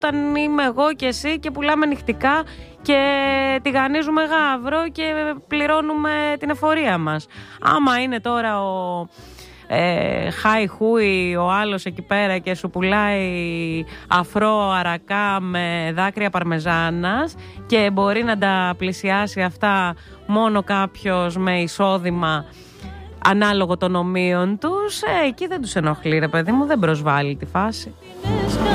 όταν είμαι εγώ και εσύ και πουλάμε νυχτικά και τηγανίζουμε γάβρο και πληρώνουμε την εφορία μας. Άμα είναι τώρα ο χάι χούι ο άλλος εκεί πέρα και σου πουλάει αφρό αρακά με δάκρυα παρμεζάνας και μπορεί να τα πλησιάσει αυτά μόνο κάποιος με εισόδημα ανάλογο των ομοίων τους, εκεί δεν τους ενοχλεί, ρε παιδί μου, δεν προσβάλλει τη φάση.